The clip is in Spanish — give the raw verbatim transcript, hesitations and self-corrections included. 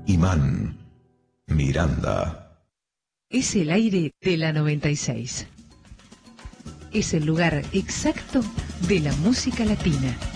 Imán, Miranda. Es el aire de la noventa y seis. Es el lugar exacto de la música latina.